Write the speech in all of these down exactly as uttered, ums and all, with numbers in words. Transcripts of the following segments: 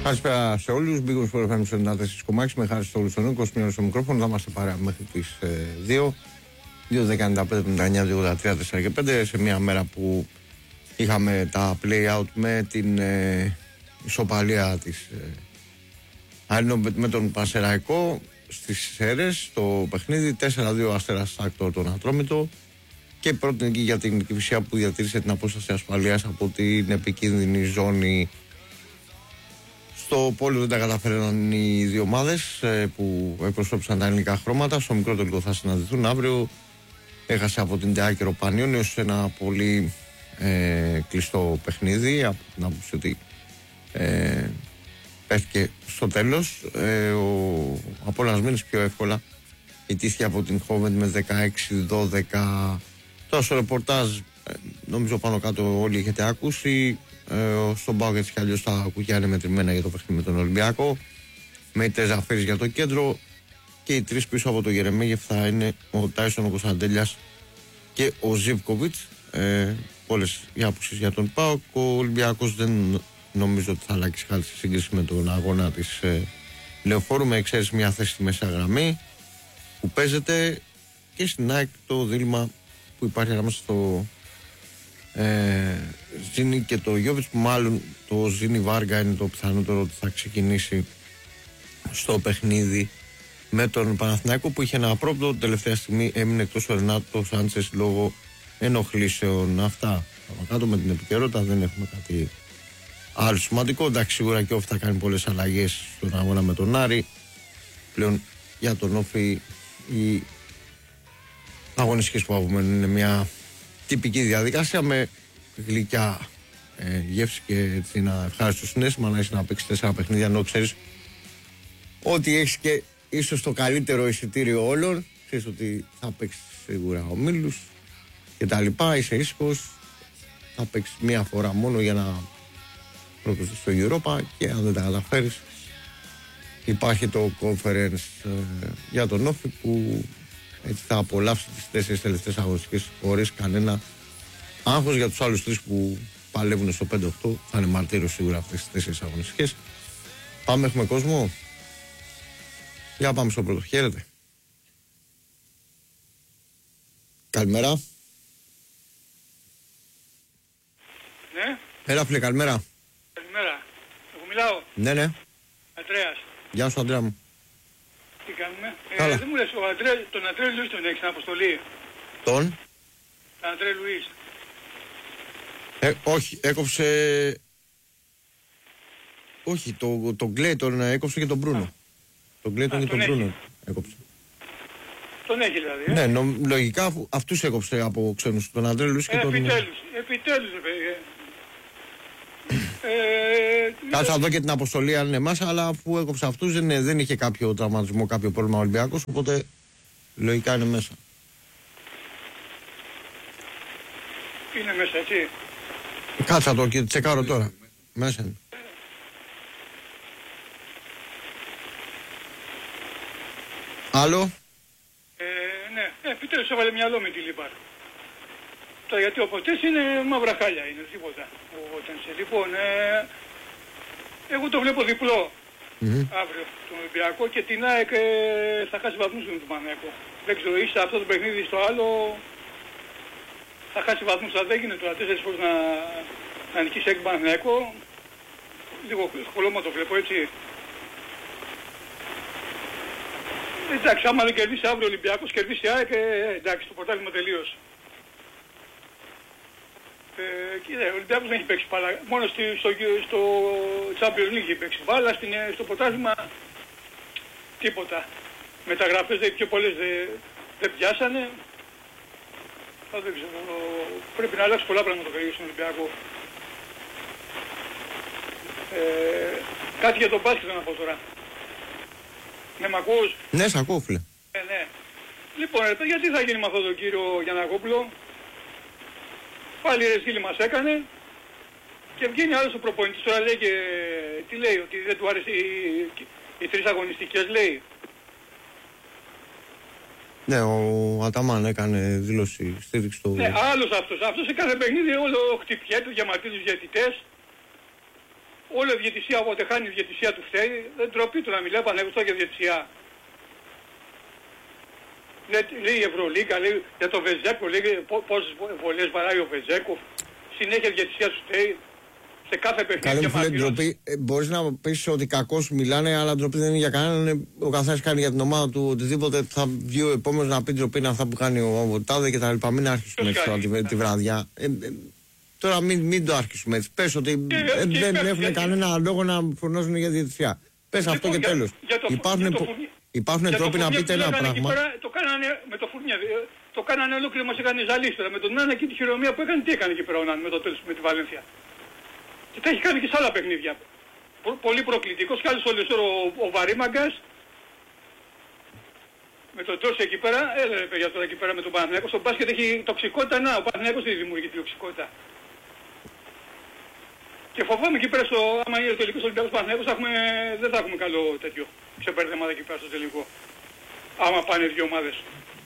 Καλησπέρα σε όλους. Μπήκαμε στο Ρεφάνι ενενήντα τέσσερα κόμμα έξι με χάρη στο όλους τον είκοσι στο μικρόφωνο. Θα είμαστε παρέα μέχρι τις ε, δύο. δύο δεκαεννιά πέντε πενήντα εννιά δύο ογδόντα τρία τέσσερα και πέντε. Σε μια μέρα που είχαμε τα play-out με την ε, ισοπαλία της ε, Άρινο με τον Πανσεραϊκό στις Σέρρες. Το παιχνίδι τέσσερα δύο Αστέρας Άκτορ τον Ατρόμητο. Και πρώτη νίκη για την Κηφισιά που διατήρησε την απόσταση ασφαλείας από την επικίνδυνη ζώνη. Στο πόλο δεν τα καταφέραν οι δύο ομάδες ε, που εκπροσώπησαν τα ελληνικά χρώματα. Στο μικρό τελικό θα συναντηθούν αύριο. Έχασε από την Τεάκερο Πανιόνιος σε ένα πολύ ε, κλειστό παιχνίδι. Από την άποψη ότι ε, πέφτηκε στο τέλος. Ε, ο Απόλλωνας μείνει πιο εύκολα. Ιτήθηκε από την Χόβεντ με δεκαέξι δώδεκα. Τώρα στο ρεπορτάζ, ε, νομίζω πάνω κάτω όλοι έχετε ακούσει. Ε, στον Πάο έτσι κι αλλιώς τα κουκιά είναι μετρημένα για το παιχνίδι με τον Ολυμπιακό. Με Τεζαφέρης για το κέντρο. Και οι τρεις πίσω από το Γερεμέγεφ θα είναι ο Τάισον, ο Κωνσταντέλιας και ο Ζίβκοβιτς. Ε, όλες οι άποψεις για τον Πάο. Ο Ολυμπιακός δεν νομίζω ότι θα αλλάξει κάτι σε σύγκριση με τον αγώνα της ε, Λεωφόρου, με εξαίρεση μια θέση στη μέσα γραμμή που παίζεται, και στην ΑΕΚ το δίλημμα που υπάρχει ανάμεσα στο ε, Ζήνη και το Γιώβιτς, που μάλλον το Ζήνη Βάργα είναι το πιθανότερο ότι θα ξεκινήσει στο παιχνίδι με τον Παναθηναϊκό, που είχε ένα απρόπτο. Τελευταία στιγμή έμεινε εκτός ο Ρενάτο Σάντσες λόγω ενοχλήσεων. Αυτά κάτω με την επικαιρότητα, δεν έχουμε κάτι άλλο σημαντικό. Εντάξει, σίγουρα και ο Όφη θα κάνει πολλές αλλαγές στον αγώνα με τον Άρη. Πλέον για τον Όφη οι αγωνιστικές που απομένουν είναι μια τυπική διαδικασία με γλυκιά ε, γεύση και έτσι ένα ευχάριστο συναίσθημα να έχεις να παίξεις τέσσερα παιχνίδια, ενώ ξέρεις ότι έχεις και ίσως το καλύτερο εισιτήριο όλων. Ξέρεις ότι θα παίξεις σίγουρα ομίλους και τα λοιπά, είσαι ήσυχος, θα παίξεις μία φορά μόνο για να προκριθείς στο Europa, και αν δεν τα καταφέρεις υπάρχει το conference ε, για τον Όφη, που έτσι θα απολαύσει τις τέσσερις τελευταίες αγωνιστικές χωρίς κανένα άγχος. Για τους άλλους τρεις που παλεύουν στο πέντε οκτώ θα είναι μαρτύριος σίγουρα αυτές τις τέσσερις αγωνιστικές. Πάμε, έχουμε κόσμο. Για πάμε στο πρώτο. Χαίρετε. Καλημέρα. Ναι. Έλα φίλε, καλημέρα. Καλημέρα. Εγώ μιλάω. Ναι, ναι. Αντρέας. Γεια σου Αντρέα μου. Τι κάνουμε. Καλά. Ε, δεν μου λες, ο Αντρέ, τον Αντρέ Λουίς τον έχεις στην αποστολή. Τον. Τον Αντρέ Λουίς. Ε, όχι, έκοψε. Όχι, το, το Γκλέι τον έκοψε και τον Μπρούνο. Α. Τον Γκλέι τον και τον Μπρούνο έκοψε. Τον έχει δηλαδή. Ε? Ναι, νο, λογικά αυτούς έκοψε από ξένους. Τον Αντρέ Λουίς και ε, τον. Επιτέλους, επιτέλους ρε παιδί. Ε, Κάτσε να δω και την αποστολή αν είναι εμάς, αλλά αφού έκοψε αυτούς δεν, δεν είχε κάποιο τραυματισμό, κάποιο πρόβλημα ο Ολυμπιακός, οπότε λογικά είναι μέσα. Είναι μέσα, έτσι. Κάτσε να το και τσεκάρω τώρα. Μέσα είναι. Άλλο. Ε, ναι, επιτέλους έβαλε μυαλό με τη Λίμπαρ. Τώρα γιατί ο Ποτές είναι μαύρα χάλια, είναι τίποτα. Ο Ποτές. Λοιπόν, ε, εγώ το βλέπω διπλό mm-hmm. αύριο τον Ολυμπιακό, και την ΑΕΚ ε, θα χάσει βαθμούς με τον Παναθηναϊκό. Δεν ξέρω, ίσα αυτό το παιχνίδι στο άλλο θα χάσει βαθμούς, αλλά δεν γίνεται τώρα τέσσερις φορές να, να νικήσει ΑΕΚ Παναθηναϊκό. Λίγο χολόμα το βλέπω, έτσι. Εντάξει, άμα δεν κερδίσει αύριο ο Ολυμπιακός, κερδίσει η ΑΕΚ, ε, εντάξει, το πρωτάθλημα τελείωσε. Ε, κύριε, ο Ολυμπιακός δεν έχει παίξει μπάλα, μόνο στη, στο, στο Champions League έχει παίξει μπάλα, στην, στο πρωτάθλημα τίποτα. Μεταγραφές δεν, πιο πολλές δεν δε πιάσανε. Α, δεν ξέρω, πρέπει να αλλάξει πολλά πράγματα το παιδί στον Ολυμπιακό. Ε, κάτι για τον μπάσκετ να πω τώρα. Ναι, μ' ακούς? Ναι, σ' ακούω φίλε. Ε, ναι. Λοιπόν, ρε, γιατί θα γίνει με αυτόν τον κύριο Γιαννακόπουλο? Πάλι ρεζίλη μας έκανε και βγαίνει άλλος ο προπονητής τώρα, λέει, και τι λέει, ότι δεν του άρεσε οι, οι τρεις αγωνιστικές, λέει. Ναι, ο Αταμάν έκανε δήλωση στήριξη του. Ναι, άλλος αυτός. Αυτός σε κάθε παιχνίδι όλο χτυπιέται, διαμαρτύρει τους διαιτητές. όλη η διαιτησία, όποτε χάνει η διαιτησία του φταίει, δεν τροπεί του να μιλάει Παναγιώτο για διαιτησία. Λέει, λέει η Ευρωλίγκα, λέει για το Βεζέκο, λέει πόσες βολές βαράει ο Βεζέκο. Συνέχεια η διαιτησία του φταίει. Σε κάθε παιχνίδι. Καλή μου φίλε, ντροπή. Ε, μπορείς να πεις ότι κακώς μιλάνε, αλλά ντροπή δεν είναι για κανέναν. Ο καθένας κάνει για την ομάδα του οτιδήποτε. Θα βγει ο επόμενος να πει ντροπή είναι αυτά που κάνει ο Τάδε και τα λοιπά. Μην άρχισουμε έτσι τώρα τη, τη βραδιά. Ε, ε, τώρα μην, μην το άρχισουμε έτσι. Πες ότι και, ε, και δεν και έχουν και κανένα λόγο να φωνάζουν για διαιτησία. Πες αυτό και τέλος. Υπάρχουν τρόποι να πείτε ένα πράγμα. Πέρα, το κάνανε με το Φουρνιά. Το κάνανε ολόκληρο, μας έκανε ζαλίστερα. Με τον Νάνα και τη χειρομία που έκανε, τι έκανε εκεί πέρα ο Νάνα με το τέλος με τη Βαλένθια. Και τα έχει κάνει και σε άλλα παιχνίδια. Πολύ προκλητικός κι άλλος όλες ο, ο Βαρύμαγκας. Με τον Τόρση εκεί πέρα, έλα ρε παιδιά τώρα εκεί πέρα με τον Παναθηναϊκό. Στο μπάσκετ έχει τοξικότητα, να, ο Παναθηναϊκός δεν δημιουργεί τη τοξικότητα. Και φοβάμαι εκεί πέρα, στο, άμα είναι το τελικός Ολυμπιακός Παναθηναϊκός, δεν θα έχουμε καλό τέτοιο ξεπέρδεμα εκεί πέρα στο τελικό. Άμα πάνε δύο ομάδες.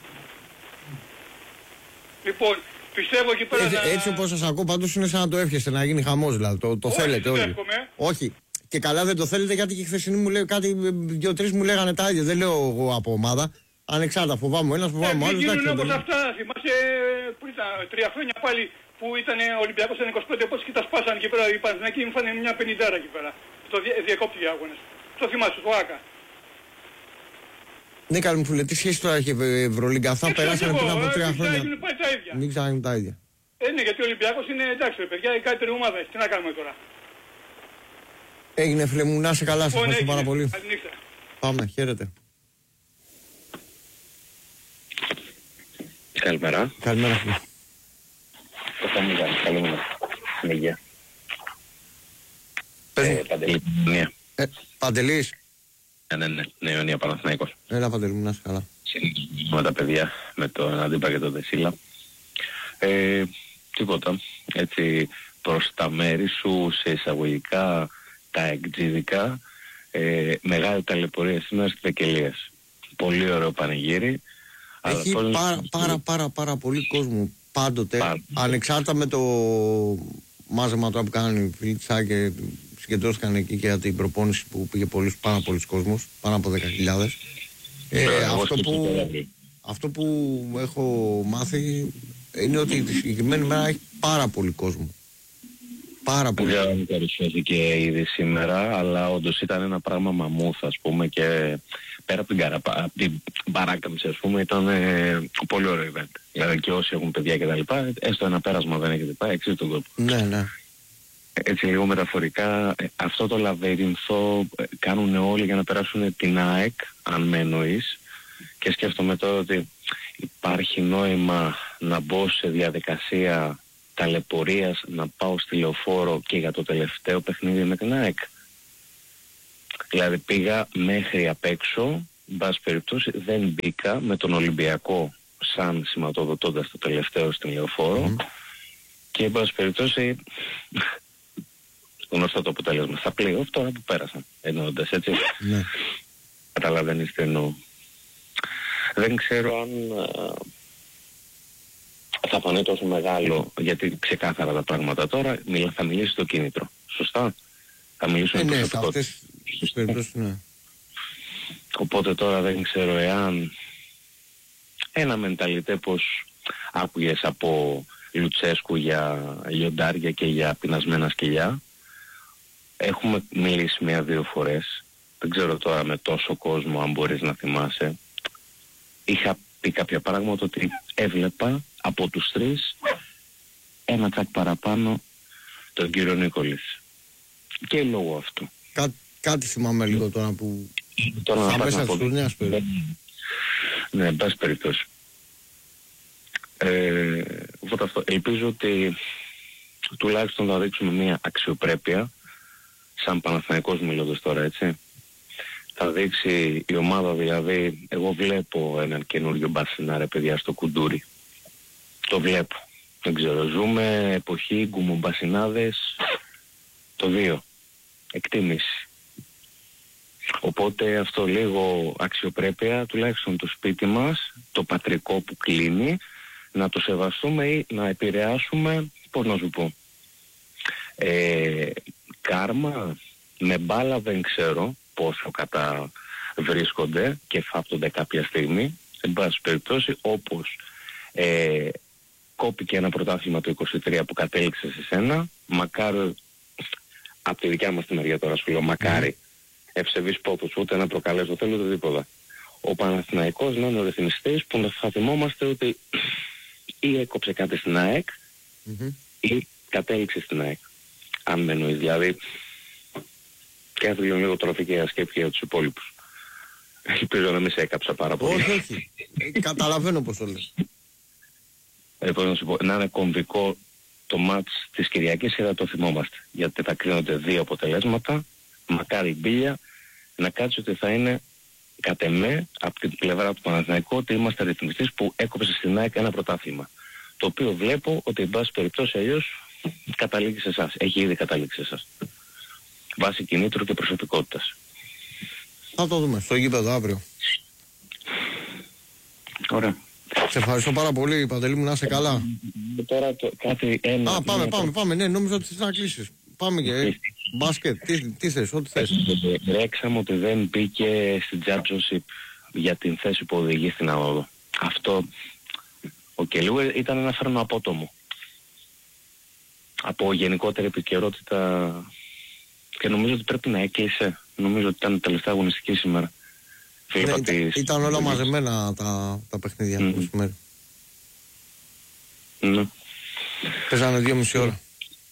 Λοιπόν, πιστεύω εκεί πέρα. Έτσι, να... έτσι όπως σας ακούω, πάντως είναι σαν να το εύχεστε να γίνει χαμός, δηλαδή. Το, το Όχι, θέλετε όλοι. Εύχομαι. Όχι. Και καλά δεν το θέλετε, γιατί και η χθεσινή μου λέει κάτι, δύο-τρεις μου λέγανε τα ίδια. Δεν λέω εγώ από ομάδα. Ανεξάρτητα, φοβάμαι ο ένας, φοβάμαι ο άλλος. Δεν γίνουν όπως αυτά. Θυμάσαι πριν τα τρία χρόνια πάλι που ήταν ο Ολυμπιακός ήταν είκοσι πέντε πόσοι και τα σπάσαν εκεί πέρα. Οι Παναθηναϊκοί μου φάνε μια πενηντάρα εκεί πέρα. Το διακόπτει οι αγώνες. Το θυμάσαι, το Άκα. Ναι, καλή μου φίλε, τι σχέση τώρα έχει η Ευρωλίγκα. Αυτά περάσανε πριν από τρία χρόνια. Μην ξαναγίνουν τα ίδια. Ε, ναι, γιατί ο Ολυμπιακός είναι εντάξει, παιδιά, η καλύτερη ομάδα έχει. Τι να κάνουμε τώρα. Έγινε φίλε μου, να είσαι καλά, σας ευχαριστώ πάρα πολύ. Καληνύχτα. Πάμε, χαίρετε. Καλημέρα. Καλημέρα φίλε. Καλημέρα. Καλημέρα. Πες Παντελή. Ε, Παντελής. Ναι, ναι, ναι, Ιωνία Παναθηναϊκός. Έλα Παντελή μου, να είσαι καλά. Με τα παιδιά, με τον Αντίπα και τον Δεσίλα. Ε, τίποτα, έτσι προς τα μέρη σου, σε εισαγωγικά, τα εκτζίδικα, ε, μεγάλη ταλαιπωρία σήμερα στη Βεκελίας. Πολύ ωραίο πανηγύρι. Έχει πάρα, πάρα, πάρα, πάρα, πάρα πολύ κόσμο πάντοτε, πάρα. Ανεξάρτητα με το μάζεμα τώρα που κάνουν οι φίλοι της και συγκεντρώθηκαν εκεί και για την προπόνηση που πήγε πολλούς, πάρα πολλοί κόσμος, πάνω από δέκα χιλιάδες. Ε, ε, αυτό, που, αυτό που έχω μάθει είναι ότι τη συγκεκριμένη μέρα έχει πάρα πολύ κόσμο. Πάρα πολύ. Δεν μου παρουσιάστηκε ήδη σήμερα, αλλά όντως ήταν ένα πράγμα μαμούθ, ας πούμε, και πέρα από την, καραπα, από την παράκαμψη, ας πούμε, ήταν ε, πολύ ωραίο event. Δηλαδή και όσοι έχουν παιδιά και τα λοιπά, έστω ένα πέρασμα δεν έχετε πάει, εξής τον κόπο. Ναι, ναι. Έτσι λίγο μεταφορικά, αυτό το λαβύρινθο κάνουν όλοι για να περάσουν την ΑΕΚ, αν με εννοείς, και σκέφτομαι τώρα ότι υπάρχει νόημα να μπω σε διαδικασία ταλαιπωρίας να πάω στη Λεωφόρο και για το τελευταίο παιχνίδι με την ΑΕΚ. Δηλαδή πήγα μέχρι απ' έξω, μπας περιπτώσει δεν μπήκα με τον Ολυμπιακό σαν σηματοδοτώντας το τελευταίο στην Λεωφόρο mm. και μπας περιπτώσει γνωστό το αποτέλεσμα στα play-off τώρα που πέρασαν εννοώντας έτσι. Ναι. Καταλαβαίνεις τι εννοώ. Δεν ξέρω αν θα φανεί τόσο μεγάλο, γιατί ξεκάθαρα τα πράγματα τώρα θα μιλήσει το κίνητρο. Σωστά. Θα μιλήσουν ε, ναι, σε αυτές τις περιπτώσεις, ναι. Οπότε τώρα δεν ξέρω εάν ένα μενταλιτέ πως άκουγες από Λουτσέσκου για λιοντάρια και για πεινασμένα σκυλιά. Έχουμε μιλήσει μία-δύο φορές. Δεν ξέρω τώρα με τόσο κόσμο αν μπορείς να θυμάσαι. Είχα πει κάποια πράγματα ότι έβλεπα από τους τρεις ένα τσακ παραπάνω τον κύριο Νίκολης. Και λόγω αυτού. Κά, κάτι θυμάμαι λίγο τώρα που τώρα θα μέσα στους νέας περίπου. Ναι, εν πάση περιπτώσει. Ε, οπότε αυτό. Ελπίζω ότι τουλάχιστον θα δείξουμε μια αξιοπρέπεια, σαν Παναθηναϊκός μιλώντας τώρα, έτσι. Θα δείξει η ομάδα, δηλαδή, εγώ βλέπω έναν καινούριο μπασινά, ρε παιδιά, στο κουντούρι. Το βλέπω. Δεν ξέρω, ζούμε εποχή γκουμομπασινάδες το δύο. Εκτίμηση. Οπότε αυτό λίγο αξιοπρέπεια, τουλάχιστον το σπίτι μας, το πατρικό που κλείνει, να το σεβαστούμε ή να επηρεάσουμε, πώς να σου πω, ε, κάρμα με μπάλα δεν ξέρω πόσο κατά βρίσκονται και φάπτονται κάποια στιγμή. Εν πάση περιπτώσει, όπως ε, κόπηκε ένα πρωτάθλημα το είκοσι τρία που κατέληξε σε σένα, μακάρι, από τη δικιά μας τη μεριά τώρα σου λέω, μακάρι ευσεβείς πόθους, ούτε να προκαλέσω θέλω ούτε τίποτα. Ο Παναθηναϊκός να είναι ο ρυθμιστής που θα θυμόμαστε ότι ή έκοψε κάτι στην ΑΕΚ mm-hmm. ή κατέληξε στην ΑΕΚ. Αν με εννοείς, δηλαδή και έφυγε λίγο τροφή και ασκέπη για τους υπόλοιπους. Ελπίζω να μην σε έκαψα πάρα πολύ. Όχι, όχι. Καταλαβαίνω πώς το λες. Ε, να, σου πω, να είναι κομβικό το μάτς της Κυριακής ή θα το θυμόμαστε. Γιατί θα κρίνονται δύο αποτελέσματα. Μακάρι μπίλια να κάτσει ότι θα είναι κατ' εμέ από την πλευρά του Παναθηναϊκού ότι είμαστε ρυθμιστής που έκοψε στην ΑΕΚ ένα πρωτάθλημα. Το οποίο βλέπω ότι εν πάση περιπτώσει αλλιώς καταλήγει σε εσάς. Έχει ήδη καταλήξει σε εσάς. Βάσει κινήτρου και προσωπικότητας. Θα το δούμε στο γήπεδο αύριο. Ωραία. Σε ευχαριστώ πάρα πολύ, Παντελή μου, να είσαι καλά. Τώρα το, κάτι ένα... Α, πάμε, πάμε, πάμε. Ναι, νόμιζα ότι θες να κλείσεις. Πάμε και μπάσκετ. Τι, τι θες, ό,τι θες. Ρέξαμε ότι δεν μπήκε στην championship για την θέση που οδηγεί στην αγώδο. Αυτό, ο Κελού ήταν ένα φέρνο απότομο. Από γενικότερη επικαιρότητα και νομίζω ότι πρέπει να έκλεισε. Νομίζω ότι ήταν η τελευταία αγωνιστική σήμερα. Ναι, ήταν, της... ήταν όλα μαζεμένα τα, τα παιχνίδια mm. του σήμερα. Ναι. Παίζανε δύο μισή ώρα.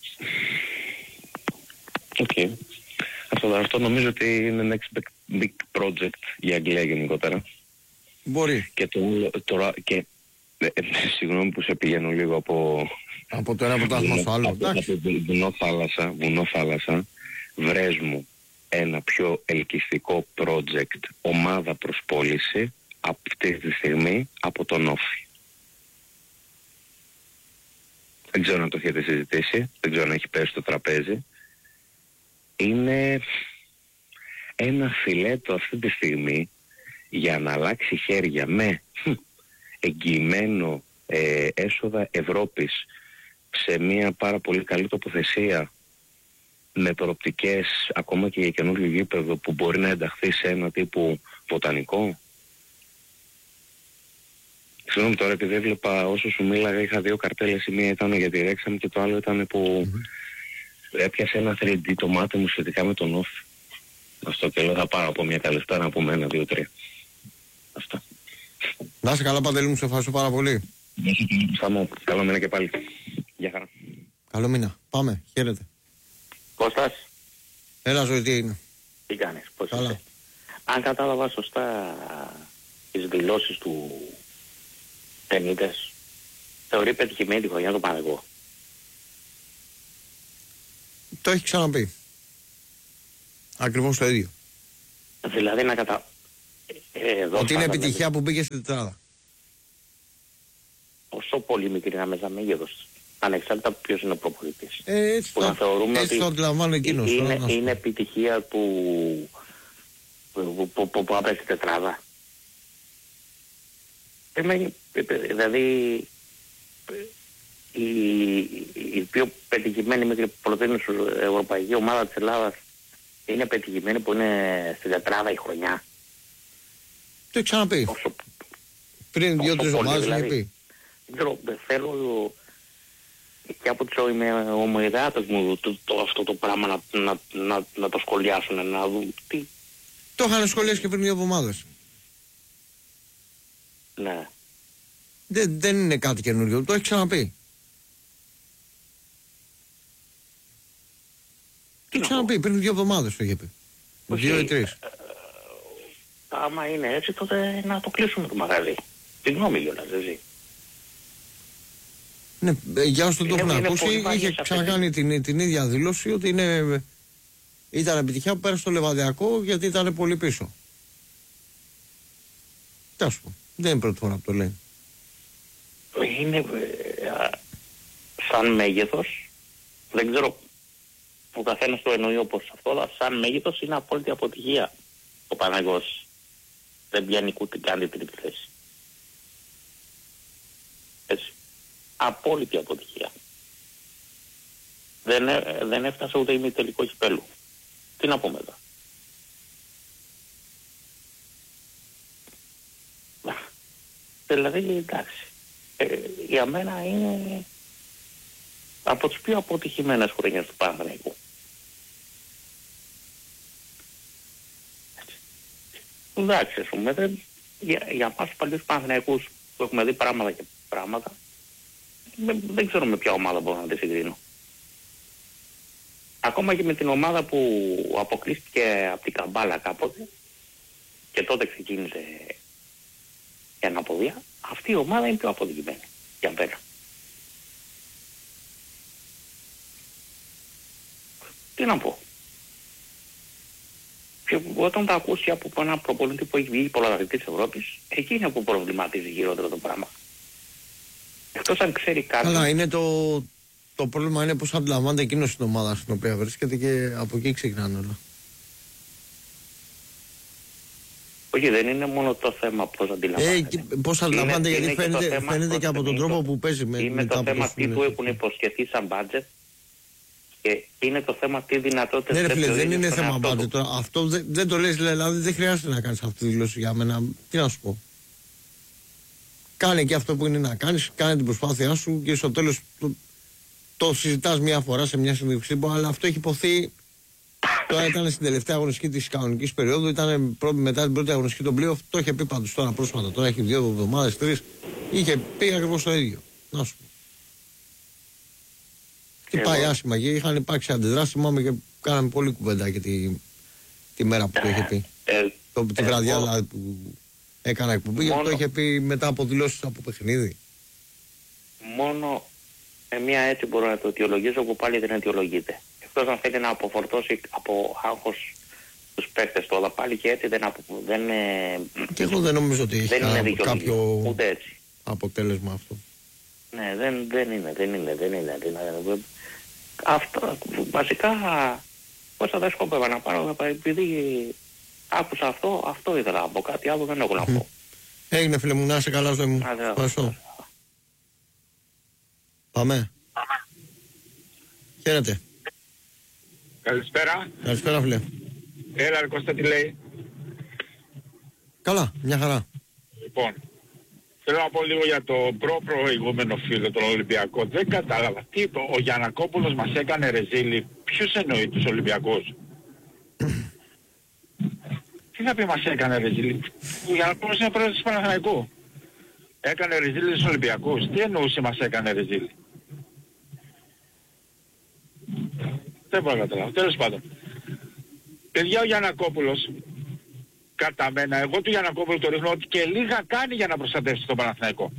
Οκ. Okay. Αυτό, αυτό νομίζω ότι είναι next big project για Αγγλία γενικότερα. Μπορεί. Και το, τώρα και ε, ε, συγγνώμη που σε πηγαίνω λίγο από... Από το ένα πρωτάθλημα στο άλλο. Από, από βουνό θάλασσα, βουνό θάλασσα, βρες μου ένα πιο ελκυστικό project, ομάδα προς πώληση, αυτή τη στιγμή από τον Όφη. Δεν ξέρω αν το έχετε συζητήσει, δεν ξέρω αν έχει πέσει στο τραπέζι. Είναι ένα φιλέτο αυτή τη στιγμή για να αλλάξει χέρια με εγγυημένο ε, έσοδα Ευρώπης σε μια πάρα πολύ καλή τοποθεσία με προοπτικές ακόμα και για καινούργιο γήπεδο που μπορεί να ενταχθεί σε ένα τύπου βοτανικό. Συγγνώμη τώρα, επειδή έβλεπα όσο σου μίλαγα είχα δύο καρτέλες, η μία ήταν για τη Ρέξαμ και το άλλο ήταν που mm-hmm. έπιασε ένα θρι ντι το μάτι μου σχετικά με τον Όφη. Αυτό και λέω θα πάρω από μια καλησπέρα από μένα, δύο τρία. Αυτά. Να είσαι καλά, Παντελή μου, σε ευχαριστώ πάρα πολύ. Σταμό, καλό μήνα και πάλι. Γεια χαρά. Καλό μήνα. Πάμε, χαίρετε. Κώστας. Έλα, ζωή, τι είναι. Τι κάνεις, πώς καλά. είσαι. Αν κατάλαβα σωστά τις δηλώσεις του Πενίτες, θεωρεί πετυχημένη τη χρονιά του Παναγό. Το έχει ξαναπεί. Ακριβώς το ίδιο. Δηλαδή να κατα... Ε, εδώ ότι είναι επιτυχία δηλαδή, που μπήκε στην τετράδα. Όσο πολύ μικρή να μέγα μέγεθος, ανεξάρτητα από ποιος είναι ο προπονητής. Ε, έτσι που το, να θεωρούμε έτσι ότι το αντιλαμβάνω εκείνος. Είναι, τώρα, είναι επιτυχία που, που, που, που, που απέξει τετράδα. Ε, δηλαδή η, η πιο πετυχημένη μικρή προτείνουσα ευρωπαϊκή ομάδα της Ελλάδας είναι πετυχημένη που είναι στην τετράδα η χρονιά. Το έχει ξαναπεί. Όσο, πριν δύο-τρεις εβδομάδες δηλαδή, έχει πει. Δεν θέλω και από τις ομοειδεάτες μου το, το, αυτό το πράγμα να, να, να, να το σχολιάσουν, να δουν τι. Το είχαν σχολιάσει και πριν δύο εβδομάδες. Ναι. Δεν, δεν είναι κάτι καινούριο, το έχει ξαναπεί. Το έχει ξαναπεί, πριν δύο εβδομάδες το είχε πει. Δύο ή τρεις. Ε, άμα είναι έτσι, τότε να το κλείσουμε το μαγαζί. Τη γνώμη κιόλας, δηλαδή. Ναι, για όσο το έχουν ακούσει, είχε ξανακάνει την, την ίδια δήλωση ότι είναι, ήταν επιτυχία που πέρασε στο Λεβαδιακό γιατί ήταν πολύ πίσω. Τι ας πω, δεν είναι πρώτη φορά που το λέει. Είναι ε, σαν μέγεθος, δεν ξέρω, ο καθένας το εννοεί όπως αυτό, αλλά σαν μέγεθος είναι απόλυτη αποτυχία. Ο Παναγός δεν πιάνει ούτε καν την τρίτη θέση. Έτσι. Απόλυτη αποτυχία. Δεν, δεν έφτασε ούτε ημιτελικό κυπέλλου. Τι να πούμε εδώ. Δηλαδή, εντάξει, ε, για μένα είναι από τις πιο αποτυχημένες χρονιές του Παναθηναϊκού. Εντάξει, ας πούμε, δεν, για, για μας τους παλιούς Παναθηναϊκούς που έχουμε δει πράγματα και πράγματα, δεν, δεν ξέρω με ποια ομάδα μπορώ να τη συγκρίνω. Ακόμα και με την ομάδα που αποκλείστηκε από την Καμπάλα κάποτε και τότε ξεκίνησε η αναποδία, αυτή η ομάδα είναι πιο αποτυχημένη για μένα. Τι να πω. Και όταν τα ακούσει από ένα προπονητή που έχει βγει πρωταθλητής της Ευρώπης, εκεί είναι που προβληματίζει γύρω-γύρω το πράγμα. Εκτός αν ξέρει κάτι. Αλλά είναι το, το πρόβλημα είναι πως αντιλαμβάνεται εκείνος την ομάδα στην οποία βρίσκεται και από εκεί ξεκινάνε όλα. Όχι, δεν είναι μόνο το θέμα πώς αντιλαμβάνεται. Ε, πώς αντιλαμβάνεται, γιατί είναι φαίνεται, και, φαίνεται και από τον τρόπο που παίζει. Με, είναι το θέμα τι του έχουν υποσχεθεί σαν μπάτζετ και είναι το θέμα τι δυνατότητες. Ναι ρε φίλε, δεν είναι θέμα μπάτζετ. Αυτό δεν, δεν το λες, δηλαδή δεν χρειάζεται να κάνεις αυτή τη δηλώση για μένα. Τι να σου πω. Κάνε και αυτό που είναι να κάνεις, κάνε την προσπάθειά σου και στο τέλος το, το συζητάς μια φορά σε μια συνέντευξη, αλλά αυτό έχει υποθεί. Τώρα ήταν στην τελευταία αγωνιστική της κανονικής περίοδου, ήταν πρώτη, μετά την πρώτη αγωνιστική των πλοίων. Το είχε πει πάντως τώρα πρόσφατα. Τώρα έχει δύο εβδομάδες, τρεις. Είχε πει ακριβώς το ίδιο. Να σου πω. Τι πάει άσχημα και είχαν υπάρξει αντιδράσεις. Θυμάμαι και κάναμε πολύ κουβέντα και τη, τη μέρα που το είχε πει. Ε, το, τη βραδιά εγώ, δηλαδή που έκανα εκπομπή. Μόνο, το είχε πει μετά από δηλώσεις από παιχνίδι. Μόνο με μία έτσι μπορώ να το αιτιολογήσω που πάλι δεν αιτιολογείται. Εκτός αν θέλει να αποφορτώσει από άγχος τους παίκτες του, αλλά πάλι και έτσι δεν, απο, δεν και εγώ δεν νομίζω ότι έχει δεν κάποιο ούτε έτσι. Αποτέλεσμα αυτό. Ναι, δεν, δεν είναι, δεν είναι, δεν είναι. Δεν είναι. Αυτό, βασικά, πώς θα δεν σκόπευα να πάρω, επειδή άκουσα αυτό, αυτό ήθελα από κάτι άλλο δεν έχω να πω. Έγινε φίλε μου, να είσαι καλά ζωή μου. Ευχαριστώ. Πάμε. Χαίρετε. Καλησπέρα. Καλησπέρα φίλε. Έλα ρε Κώστα, τι λέει. Καλά, μια χαρά. Λοιπόν, θέλω να πω λίγο για το προ-προηγούμενο φίλο, τον Ολυμπιακό. Δεν κατάλαβα. Τι είπε, ο Γιαννακόπουλος μας έκανε ρεζίλι. Ποιους εννοεί τους Ολυμπιακούς. Τι θα πει μας έκανε ρεζίλι. Ο Γιαννακόπουλος είναι πρόεδρος του Παναθηναϊκού. Έκανε ρεζίλι στους Ολυμπιακούς. Τι εννοούσε μας έκανε ρεζίλι. Δεν μπορώ να καταλάβω. Τέλος πάντων. Παιδιά, ο Γιαννακόπουλος, κατά μένα, εγώ του Γιαννακόπουλου το ρίχνω ότι και λίγα κάνει για να προστατεύσει τον Παναθηναϊκό.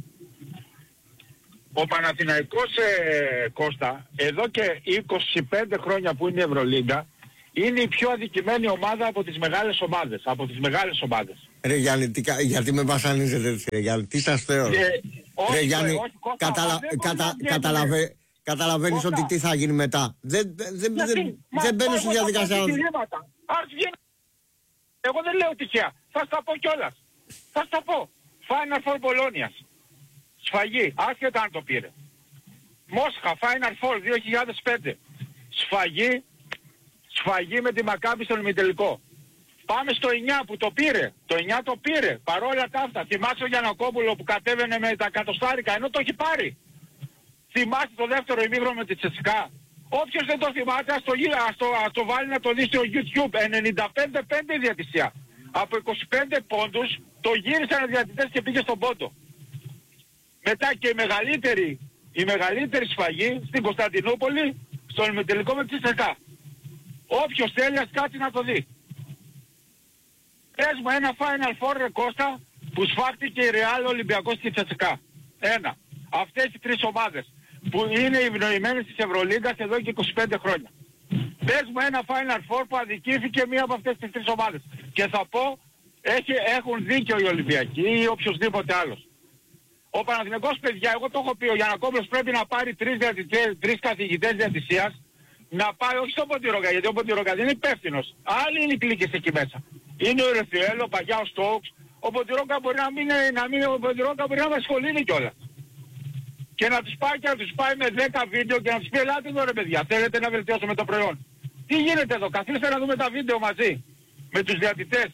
Ο Παναθηναϊκός, ε, Κώστα, εδώ και είκοσι πέντε χρόνια που είναι η Ευρωλίγκα, είναι η πιο αδικημένη ομάδα από τις μεγάλες ομάδες. Από τις μεγάλες ομάδες. Ρε Γιάννη, τι, γιατί με βασανίζετε έτσι, ρε Γιάννη, τι σας θέλω. Ε, όχι, ρε Γιάννη, όχι, Κώστα, καταλα, κατα, καταλαβε, καταλαβαίνεις ότι τι θα γίνει μετά. Δεν, δεν, δεν, δεν, δεν μπαίνω στη διαδικασία. Ας βγαίνει. Εγώ δεν λέω τυχαία. Θα στα πω κιόλας. Θα στα πω. Final Four Πολώνιας. Σφαγή. Άσχετα αν το πήρε. Μόσχα. Final Four δύο χιλιάδες πέντε. Σφαγή. Σφαγή με τη Μακάμπη στον ημιτελικό. Πάμε στο εννιά που το πήρε. Το εννιά το πήρε. Παρόλα τα αυτά. Θυμάσαι ο Γιαννακόπουλο που κατέβαινε με τα εκατοστάρικα ενώ το έχει πάρει. Θυμάσαι το δεύτερο ημίχρονο με τη Τσεσικά. Όποιος δεν το θυμάται ας το, ας το, ας το βάλει να το δει στο YouTube. ενενήντα πέντε πέντε η διατησία. Από είκοσι πέντε πόντους το γύρισαν οι διατητές και πήγε στον πόντο. Μετά και η μεγαλύτερη, η μεγαλύτερη σφαγή στην Κωνσταντινούπολη στον ημιτελικό με τη Τσεσικά. Όποιος θέλει ας κάτσει να το δει. Πες μου ένα Final Four ρε Κώστα που σφάχτηκε η Real Ολυμπιακός και η Τσεσικά. Ένα. Αυτές οι τρεις ομάδες που είναι ευνοημένες της Ευρωλίγκας εδώ και είκοσι πέντε χρόνια. Πες μου ένα Final Four που αδικήθηκε μία από αυτές τις τρεις ομάδες. Και θα πω, έχει, έχουν δίκιο οι Ολυμπιακοί ή οποιοσδήποτε άλλος. Ο Παναθηναϊκός, παιδιά, εγώ το έχω πει, ο Γιαννακόπουλος πρέπει να πάρει τρεις, διατητές, τρεις καθηγητές διατησίας, να πάει όχι στον Ποντιρόγκα, γιατί ο Ποντιρόγκα δεν είναι υπεύθυνος. Άλλοι είναι οι κλίκες εκεί μέσα. Είναι ο Ρεφιέλο, ο Παγιά, ο Στόξ. Ο Ποντιρόγκα μπορεί να μην, να μην, ο Ποντιρόγκα μπορεί να με ασχολείται κιόλας. Και να τους πάει και να τους πάει με δέκα βίντεο και να τους πει ελάτε εδώ ρε παιδιά, θέλετε να βελτιώσουμε το προϊόν. Τι γίνεται εδώ, καθίστε να δούμε τα βίντεο μαζί με τους διατητές.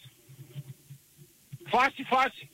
Φάση φάση.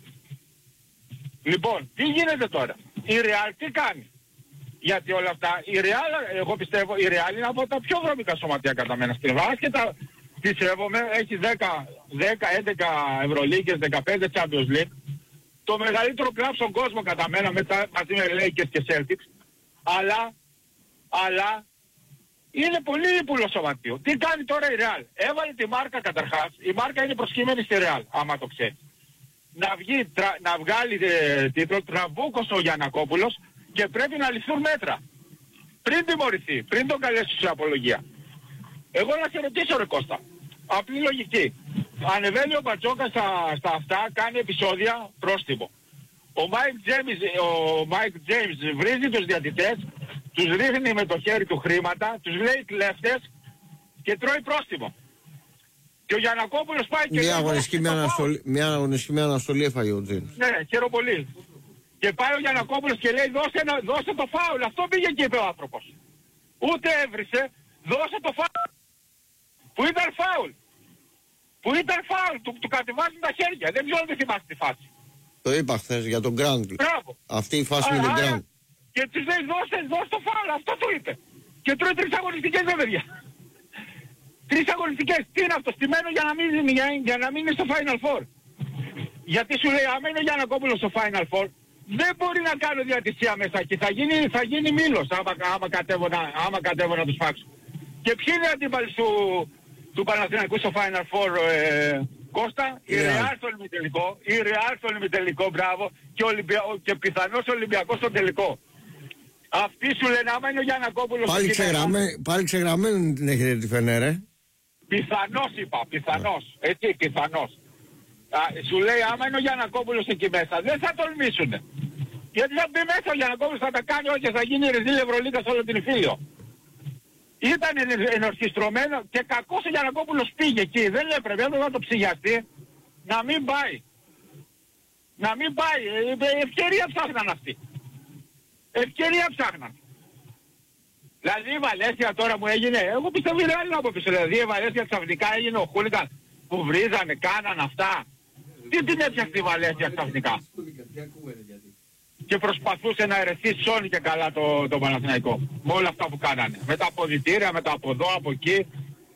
Λοιπόν, τι γίνεται τώρα. Η Real τι κάνει. Γιατί όλα αυτά, η Real, εγώ πιστεύω, η Real είναι από τα πιο βρώμικα σωματεία κατά μένα στην Ελλάδα και τα τη σέβομαι, έχει δέκα, δέκα, έντεκα Ευρωλίγκες, δεκαπέντε Champions League. Το μεγαλύτερο κλαμπ στον κόσμο κατά μένα μετά, μαζί με Lakers και Celtics. Αλλά, αλλά, είναι πολύ ύπουλο σωματείο. Τι κάνει τώρα η Real. Έβαλε τη μάρκα καταρχάς. Η μάρκα είναι προσκύμενη στη Real, άμα το ξέρει. Να, βγει, τρα, να βγάλει ε, τίτλο Τραμπούκος ο Γιαννακόπουλος και πρέπει να ληφθούν μέτρα. Πριν τιμωρηθεί, πριν τον καλέσει σε απολογία. Εγώ να σε ρωτήσω ρε Κώστα. Απλή λογική. Ανεβαίνει ο Μπατζόκας στα, στα αυτά, κάνει επεισόδια, πρόστιμο. Ο Mike James, ο Mike James βρίζει τους διατητές, τους ρίχνει με το χέρι του χρήματα, τους λέει κλέφτες και τρώει πρόστιμο. Και ο Γιαννακόπουλος πάει και... Μια αγωνιστική με αναστολή, μια αγωνιστική με αναστολή έφαγε ο James. Ναι, χαίρομαι πολύ. Και πάει ο Γιαννακόπουλος και λέει δώσε, ένα, δώσε το φάουλ, αυτό πήγε και είπε ο άνθρωπος. Ούτε έβρισε, δώσε το φάουλ. Που ήταν φάουλ. Που ήταν φάουλ, του, του κατεβάζουν τα χέρια. Δεν ξέρω αν δεν θυμάστε τη φάση. Το είπα χθες για τον Γκραντ. Μπράβο. Αυτή η φάση με τον Γκραντ. Και τους λέει δώσε, δώσε το φάουλ, αυτό του είπε. Και τρώει τρεις αγωνιστικές δε παιδιά. Τρεις αγωνιστικές, τι είναι αυτό, στημένο για να μην, για, για να μην είναι στο Final Four. Γιατί σου λέει άμα είναι ο Γιαννακόπουλος στο Final Four, δεν μπορεί να κάνω διατησία μέσα εκεί. Θα γίνει, θα γίνει μήλος άμα, άμα, κατέβω, να, άμα κατέβω να τους φάξω. Και ποιοι είναι οι αντίπαλοι του, του Παναθηναϊκού στο Final Four, ε, Κώστα? Η Real στο ημιτελικό, η Real στο ημιτελικό, μπράβο, και, Ολυμπια, και πιθανώς Ολυμπιακός στο τελικό. Αυτοί σου λένε άμα είναι ο Γιαννακόπουλος... Πάλι, ξεγραμμέ, πάλι ξεγραμμένο την έχετε τη Φενέρε. Πιθανώς είπα, πιθανώς, έτσι, πιθανώς. Α, σου λέει άμα είναι ο Γιαννακόπουλος εκεί μέσα, δεν θα τολμήσουνε. Γιατί θα μπει μέσα ο Γιαννακόπουλος, θα τα κάνει όλα και θα γίνει ρεζίλ Ευρωλίγκα σε όλο την Ιφίλιο. Ήταν ενορχιστρωμένο και κακός ο Γιαννακόπουλος πήγε εκεί, δεν έπρεπε, έπρεπε να το ψυγιαστεί, να μην πάει. Να μην πάει, ε, ευκαιρία ψάχναν αυτοί. Ευκαιρία ψάχναν. Δηλαδή η Βαλένθια τώρα μου έγινε, εγώ πιστεύω είναι άλλη άποψη, δηλαδή η Βαλένθια ξαφνικά έγινε ο χούλιγκαν που βρίζανε, κάναν αυτά. Τι την έπιασε η Βαλένθια ξαφνικά. Και προσπαθούσε να ερεθίσει όλοι και καλά το, το Παναθηναϊκό. Με όλα αυτά που κάνανε. Με τα αποδυτήρια, με τα από εδώ, από εκεί.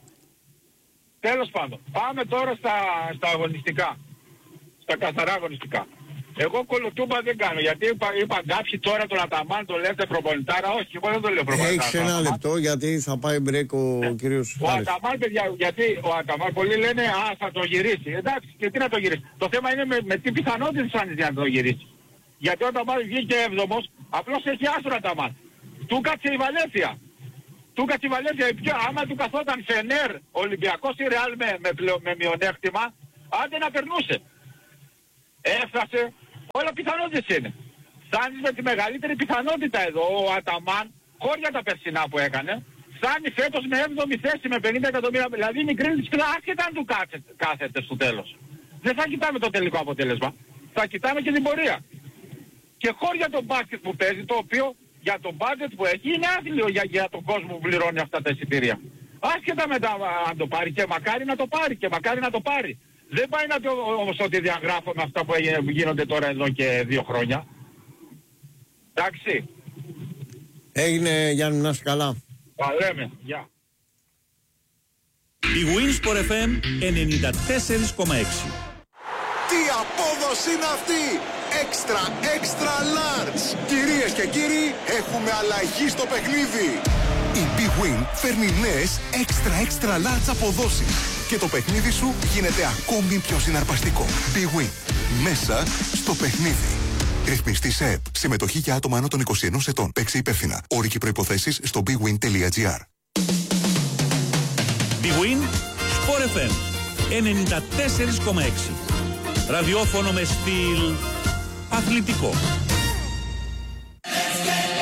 Τέλος πάντων. Πάμε τώρα στα, στα αγωνιστικά. Στα καθαρά αγωνιστικά. Εγώ κολοτούμπα δεν κάνω, γιατί είπα, είπα κάποιοι τώρα τον Αταμάν το λέτε προπονητάρα, όχι, εγώ δεν το λέω προπονητάρα. Έχεις ένα λεπτό γιατί θα πάει μπρέκ ο ναι. κύριος Ο Αταμάν, παιδιά, γιατί ο Αταμάν πολλοί λένε α, θα το γυρίσει. Εντάξει, και τι να το γυρίσει. Το θέμα είναι με, με τι πιθανότητες αν είναι να το γυρίσει. Γιατί ο Αταμάν βγήκε έβδομος, απλώς έχει άστρο Αταμάν. Του κάτσε η Βαλένθια. Του κάτσε η Βαλένθια, πιο, άμα του καθόταν Φενέρ, Ολυμπιακός ή Ρεάλ με, με, με μειονέκτημα, άντε να περνούσε. Έφτασε, όλα πιθανότητες είναι. Φτάνεις με τη μεγαλύτερη πιθανότητα εδώ ο Αταμάν, χώρια τα περσινά που έκανε, φτάνει φέτος με έβδομη θέση με πενήντα εκατομμύρια, δηλαδή μικρή της κλάσης, άσχετα αν του κάθεται, κάθεται στο τέλος. Δεν θα κοιτάμε το τελικό αποτέλεσμα, θα κοιτάμε και την πορεία. Και χώρια το μπάσκετ που παίζει, το οποίο για το μπάσκετ που έχει είναι άθλιο για, για τον κόσμο που πληρώνει αυτά τα εισιτήρια. Άσχετα με τα, αν το πάρει και μακάρι να το πάρει και μακάρι να το πάρει. Δεν πάει να το όμως ότι διαγράφω με αυτά που, έγινε, που γίνονται τώρα εδώ και δύο χρόνια. Εντάξει. Έγινε Γιάννη, να είσαι καλά. Τα λέμε. Γεια. Η Winsport εφ εμ ενενήντα τέσσερα κόμμα έξι. Τι απόδοση είναι αυτή! Extra, extra large! Κυρίες και κύριοι, έχουμε αλλαγή στο παιχνίδι! Η Big Win φέρνει νέες extra, extra large αποδόσεις και το παιχνίδι σου γίνεται ακόμη πιο συναρπαστικό. Big Win. Μέσα στο παιχνίδι. Ρυθμιστή σε ΕΠ. Συμμετοχή για άτομα άνω των είκοσι ενός ετών. Παίξε υπεύθυνα. Όροι και προϋποθέσεις στο big win τελεία gr. Big Win Sport εφ εμ ενενήντα τέσσερα κόμμα έξι. Ραδιόφωνο με στυλ αθλητικό.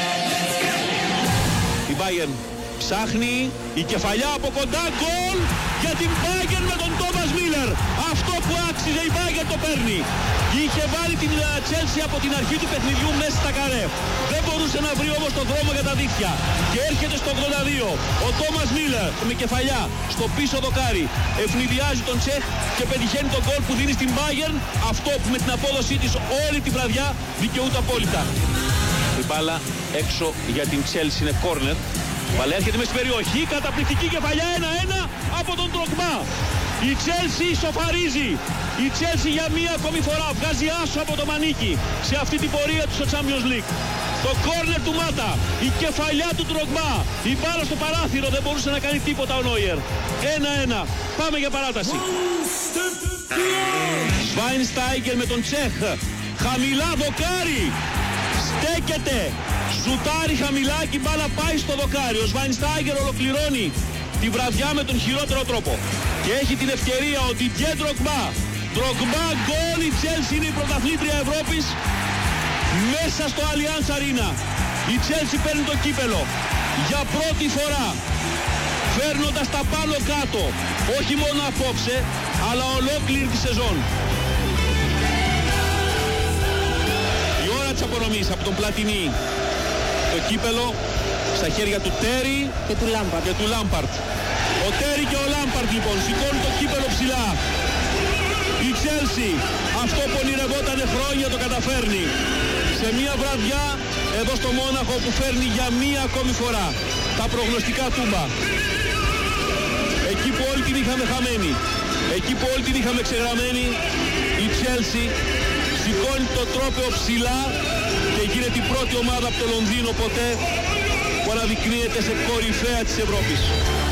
Η Bayern ψάχνει, η κεφαλιά από κοντά, γκολ! για την Bayern με τον Τόμας Μίλερ. Αυτό που άξιζε η Bayern το παίρνει. Είχε βάλει την Chelsea από την αρχή του παιχνιδιού μέσα στα καρέ. Δεν μπορούσε να βρει όμως τον δρόμο για τα δίχτυα. Και έρχεται στο ογδόντα δύο ο Τόμας Μίλερ με κεφαλιά στο πίσω δοκάρι. Ευνηδιάζει τον Τσεχ και πετυχαίνει τον γκολ που δίνει στην Bayern. Αυτό που με την απόδοσή της όλη τη βραδιά δικαιούται απόλυτα. Η μπάλα έξω για την Chelsea είναι κόρνερ. Μπάλα έρχεται μέσα στην περιοχή, καταπληκτική κεφαλιά ένα ένα από τον Ντρογκμπά. Η Chelsea ισοφαρίζει. Η Chelsea για μία ακόμη φορά βγάζει άσο από το μανίκι σε αυτή την πορεία του στο Champions League. Το κόρνερ του Μάτα, η κεφαλιά του Ντρογκμπά, η μπάλα στο παράθυρο, δεν μπορούσε να κάνει τίποτα ο Νόιερ. ένα ένα. Πάμε για παράταση. Σβάινστάιγκερ με τον Τσέχ. Χαμηλά δοκάρι. Στέκεται. Σουτάρει χαμηλά και η μπάλα πάει στο δοκάρι. Ο Σβάινστάιγκερ ολοκληρώνει τη βραδιά με τον χειρότερο τρόπο. Και έχει την ευκαιρία ο Ντιντιέ Ντρογκμπά. Ντρογκμπά γκολ, η Chelsea είναι η πρωταθλήτρια Ευρώπης μέσα στο Allianz Arena. Η Chelsea παίρνει το κύπελο για πρώτη φορά, φέρνοντας τα πάνω κάτω, όχι μόνο απόψε, αλλά ολόκληρη τη σεζόν. Η ώρα της απονομής από τον Πλατινί. Το κύπελο στα χέρια του Τέρι και του Λάμπαρτ. Και του Λάμπαρτ. Ο Τέρι και ο Λάμπαρτ λοιπόν σηκώνουν το κύπελο ψηλά. Η Chelsea, αυτό που ονειρευόταν χρόνια, το καταφέρνει. Σε μια βραδιά εδώ στο Μόναχο που φέρνει για μία ακόμη φορά τα προγνωστικά τούμπα. Εκεί που όλοι την είχαμε χαμένη, εκεί που όλοι την είχαμε ξεγραμμένη, η Chelsea σηκώνει το τρόπαιο ψηλά και γίνεται η πρώτη ομάδα από το Λονδίνο ποτέ που αναδεικνύεται σε κορυφαία της Ευρώπης.